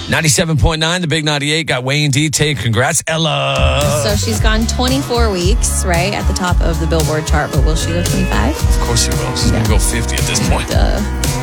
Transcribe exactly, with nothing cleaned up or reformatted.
ninety-seven point nine, the Big ninety-eight got Wayne D. Tay. Congrats, Ella. So she's gone twenty-four weeks, right, at the top of the Billboard chart, but will she go twenty-five? Of course she will. She's Yeah. going to go fifty at this point. Duh.